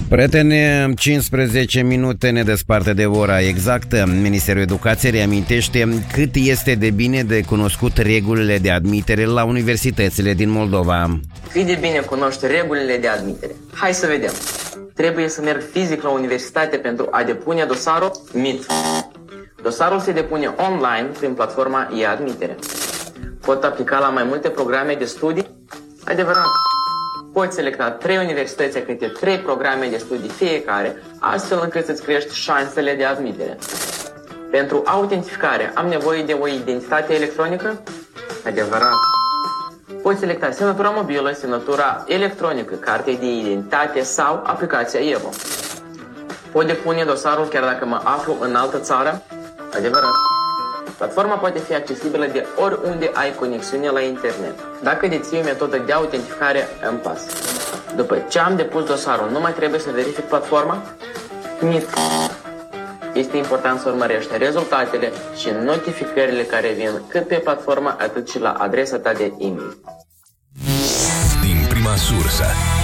Prieteni, 15 minute ne desparte de ora exactă. Ministerul Educației reamintește cât este de bine de cunoscut regulile de admitere la universitățile din Moldova. Cât de bine cunoști regulile de admitere? Hai să vedem. Trebuie să merg fizic la universitate pentru a depune dosarul? Mit. Dosarul se depune online prin platforma e-admitere. Pot aplica la mai multe programe de studii? Adevărat. Poți selecta 3 universități câte 3 programe de studii fiecare, astfel încât să-ți crești șansele de admitere. Pentru autentificare am nevoie de o identitate electronică? Adevărat. Poți selecta semnătura mobilă, semnătura electronică, carte de identitate sau aplicația EVO. Pot depune dosarul chiar dacă mă aflu în altă țară? Adevărat. Platforma poate fi accesibilă de oriunde ai conexiune la internet. Dacă deții o metodă de autentificare, îmi pasă. După ce am depus dosarul, nu mai trebuie să verific platforma? Mit. Este important să urmărești rezultatele și notificările care vin cât pe platforma, atât și la adresa ta de e-mail. Din prima sursă.